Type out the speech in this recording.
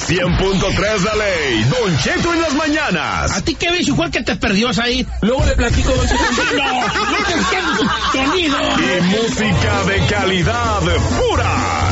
100.3 de ley, Don Cheto en las mañanas. ¿A ti qué ves? Igual que te perdió ahí. Luego le platico, Don Cheto. No te entiendo tu sonido. Y música de calidad pura.